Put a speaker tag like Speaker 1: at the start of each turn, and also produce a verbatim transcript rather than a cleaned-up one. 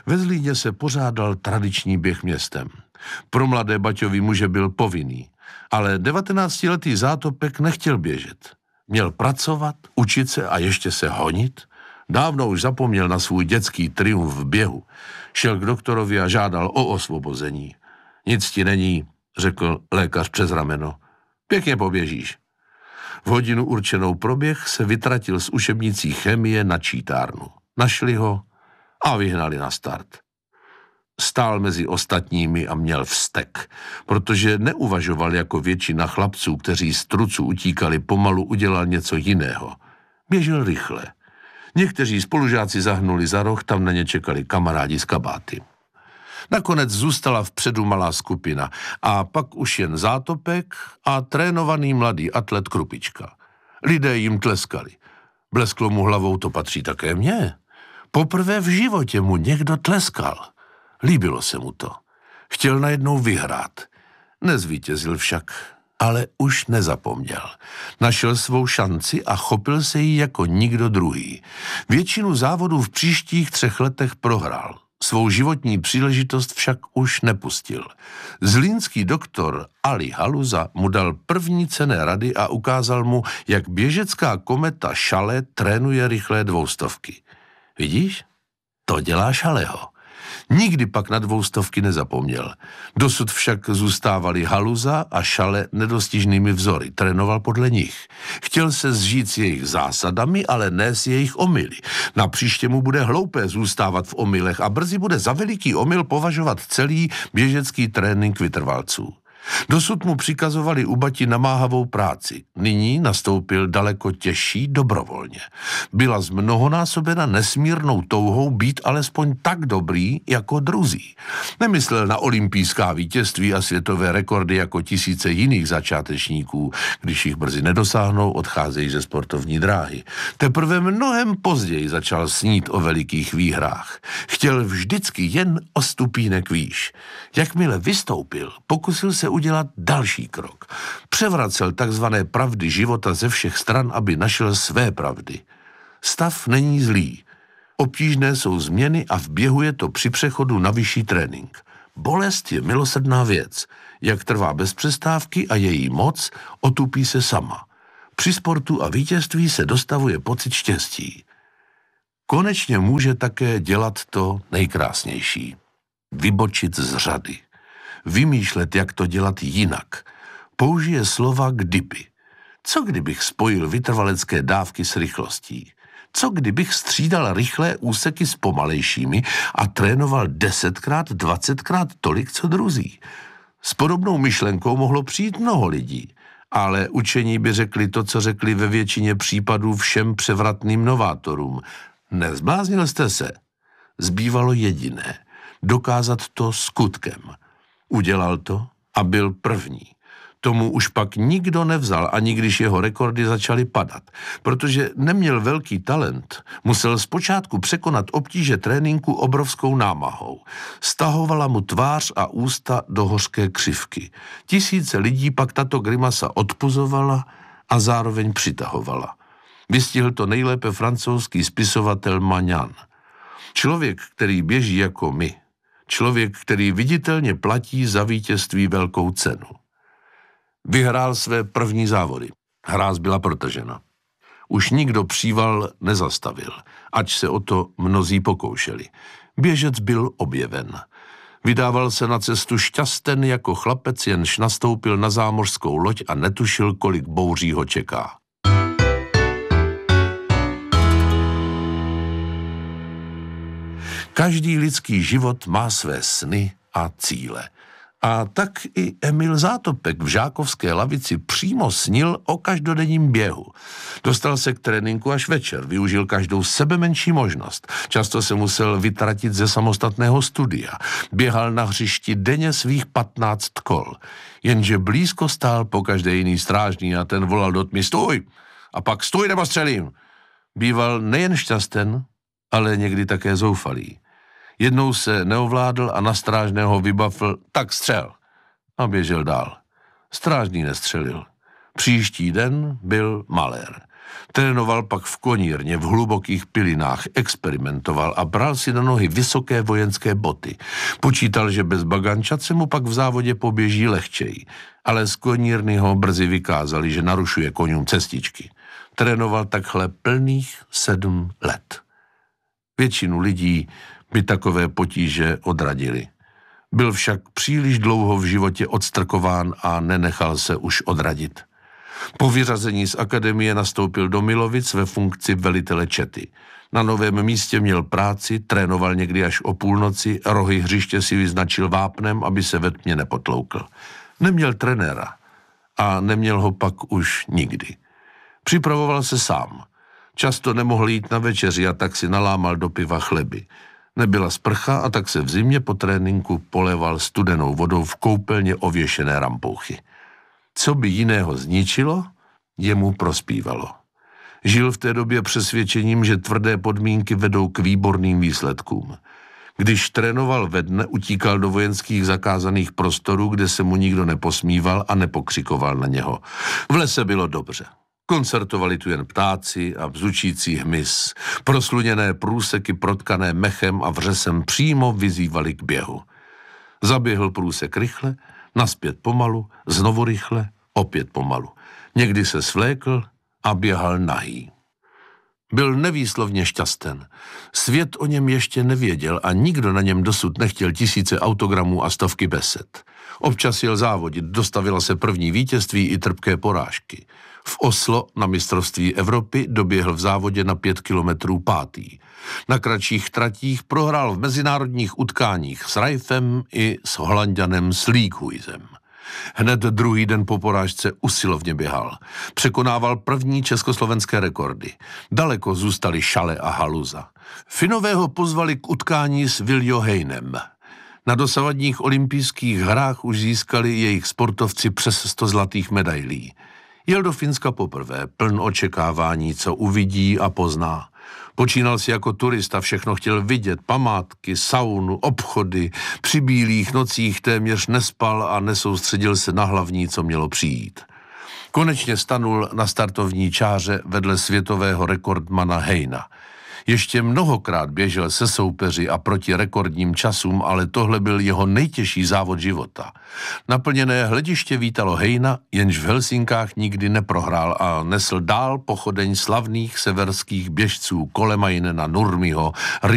Speaker 1: Ve Zlíně se pořádal tradiční běh městem. Pro mladé Baťovy muže byl povinný, ale devatenáctiletý Zátopek nechtěl běžet. Měl pracovat, učit se a ještě se honit. Dávno už zapomněl na svůj dětský triumf v běhu. Šel k doktorovi a žádal o osvobození. Nic ti není, řekl lékař přes rameno. Pěkně poběžíš. V hodinu určenou pro běh se vytratil z učebnicí chemie na čítárnu. Našli ho a vyhnali na start. Stál mezi ostatními a měl vztek, protože neuvažoval jako většina chlapců, kteří z trucu utíkali, pomalu udělal něco jiného. Běžel rychle. Někteří spolužáci zahnuli za roh, tam na ně čekali kamarádi z kabáty. Nakonec zůstala vpředu malá skupina a pak už jen Zátopek a trénovaný mladý atlet Krupička. Lidé jim tleskali. Blesklo mu hlavou, to patří také mně. Poprvé v životě mu někdo tleskal. Líbilo se mu to. Chtěl najednou vyhrát. Nezvítězil však, ale už nezapomněl. Našel svou šanci a chopil se jí jako nikdo druhý. Většinu závodů v příštích třech letech prohrál. Svou životní příležitost však už nepustil. Zlínský doktor Ali Haluza mu dal první cenné rady a ukázal mu, jak běžecká kometa Šale trénuje rychlé dvoustovky. Vidíš? To dělá Šaleho. Nikdy pak na dvoustovky nezapomněl. Dosud však zůstávali Haluza a Šale nedostižnými vzory. Trénoval podle nich. Chtěl se zžít s jejich zásadami, ale ne s jejich omyly. Na příště mu bude hloupé zůstávat v omylech a brzy bude za veliký omyl považovat celý běžecký trénink vytrvalců. Dosud mu přikazovali u bati namáhavou práci. Nyní nastoupil daleko těžší dobrovolně. Byla zmnohonásobena nesmírnou touhou být alespoň tak dobrý jako druzí. Nemyslel na olympijská vítězství a světové rekordy jako tisíce jiných začátečníků. Když jich brzy nedosáhnou, odcházejí ze sportovní dráhy. Teprve mnohem později začal snít o velikých výhrách. Chtěl vždycky jen o stupínek výš. Jakmile vystoupil, pokusil se udělat další krok. Převracel takzvané pravdy života ze všech stran, aby našel své pravdy. Stav není zlý. Obtížné jsou změny a v běhu je to při přechodu na vyšší trénink. Bolest je milosrdná věc. Jak trvá bez přestávky a její moc otupí se sama. Při sportu a vítězství se dostavuje pocit štěstí. Konečně může také dělat to nejkrásnější. Vybočit z řady. Vymýšlet, jak to dělat jinak. Použije slova kdyby. Co kdybych spojil vytrvalecké dávky s rychlostí? Co kdybych střídal rychlé úseky s pomalejšími a trénoval desetkrát, dvacetkrát tolik, co druzí? S podobnou myšlenkou mohlo přijít mnoho lidí, ale učení by řekli to, co řekli ve většině případů všem převratným novátorům. Nezbláznil jste se? Zbývalo jediné. Dokázat to skutkem. Udělal to a byl první. Tomu už pak nikdo nevzal, ani když jeho rekordy začaly padat. Protože neměl velký talent, musel zpočátku překonat obtíže tréninku obrovskou námahou. Stahovala mu tvář a ústa do hořké křivky. Tisíce lidí pak tato grimasa odpuzovala a zároveň přitahovala. Vystihl to nejlépe francouzský spisovatel Magnan. Člověk, který běží jako my. Člověk, který viditelně platí za vítězství velkou cenu. Vyhrál své první závody. Hráz byla protržena. Už nikdo příval nezastavil, ač se o to mnozí pokoušeli. Běžec byl objeven. Vydával se na cestu šťasten jako chlapec, jenž nastoupil na zámořskou loď a netušil, kolik bouří ho čeká. Každý lidský život má své sny a cíle. A tak i Emil Zátopek v žákovské lavici přímo snil o každodenním běhu. Dostal se k tréninku až večer, využil každou sebemenší možnost. Často se musel vytratit ze samostatného studia. Běhal na hřišti denně svých patnáct kol. Jenže blízko stál pokaždé jiný strážný a ten volal do tmy: stůj! A pak stůj nebo střelím! Býval nejen šťasten, ale někdy také zoufalý. Jednou se neovládl a na strážného vybafl: tak střel. A běžel dál. Strážný nestřelil. Příští den byl malér. Trénoval pak v konírně, v hlubokých pilinách, experimentoval a bral si na nohy vysoké vojenské boty. Počítal, že bez bagančat se mu pak v závodě poběží lehčej, ale z konírny ho brzy vykázali, že narušuje koňům cestičky. Trénoval takhle plných sedm let. Většinu lidí by takové potíže odradili. Byl však příliš dlouho v životě odstrkován a nenechal se už odradit. Po vyřazení z akademie nastoupil do Milovic ve funkci velitele čety. Na novém místě měl práci, trénoval někdy až o půlnoci, rohy hřiště si vyznačil vápnem, aby se ve tmě nepotloukl. Neměl trenéra a neměl ho pak už nikdy. Připravoval se sám. Často nemohl jít na večeři a tak si nalámal do piva chleby. Nebyla sprcha a tak se v zimě po tréninku poleval studenou vodou v koupelně ověšené rampouchy. Co by jiného zničilo, jemu prospívalo. Žil v té době přesvědčením, že tvrdé podmínky vedou k výborným výsledkům. Když trénoval ve dne, utíkal do vojenských zakázaných prostorů, kde se mu nikdo neposmíval a nepokřikoval na něho. V lese bylo dobře. Koncertovali tu jen ptáci a bzučící hmyz. Prosluněné průseky protkané mechem a vřesem přímo vyzývali k běhu. Zaběhl průsek rychle, nazpět pomalu, znovu rychle, opět pomalu. Někdy se svlékl a běhal nahý. Byl nevýslovně šťasten. Svět o něm ještě nevěděl a nikdo na něm dosud nechtěl tisíce autogramů a stovky besed. Občas jel závodit, dostavila se první vítězství i trpké porážky. V Oslo na mistrovství Evropy doběhl v závodě na pět kilometrů pátý. Na kratších tratích prohrál v mezinárodních utkáních s Rajfem i s Holanďanem Sleekhuizem. Hned druhý den po porážce usilovně běhal. Překonával první československé rekordy. Daleko zůstali Šale a Haluza. Finové ho pozvali k utkání s Viljo Heinem. Na dosavadních olympijských hrách už získali jejich sportovci přes sto zlatých medailí. Jel do Finska poprvé, pln očekávání, co uvidí a pozná. Počínal si jako turista, všechno chtěl vidět, památky, saunu, obchody, při bílých nocích téměř nespal a nesoustředil se na hlavní, co mělo přijít. Konečně stanul na startovní čáře vedle světového rekordmana Heina. Ještě mnohokrát běžel se soupeři a proti rekordním časům, ale tohle byl jeho nejtěžší závod života. Naplněné hlediště vítalo Heina, jenž v Helsinkách nikdy neprohrál a nesl dál pochodeň slavných severských běžců Kolemainena, Nurmiho,